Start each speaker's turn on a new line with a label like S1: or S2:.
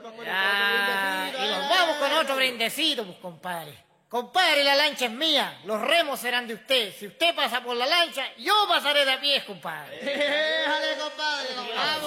S1: Y nos vamos con otro brindecito, pues, compadre. Compadre, la lancha es mía, los remos serán de usted. Si usted pasa por la lancha, yo pasaré de a pie, compadre.
S2: Déjale, compadre.